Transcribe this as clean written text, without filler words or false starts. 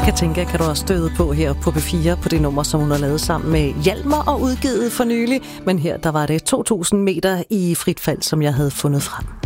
Katinka kan du også støde på her på P4 på det nummer, som hun har lavet sammen med Hjalmar og udgivet for nylig. Men her der var det 2000 meter i frit fald, som jeg havde fundet frem.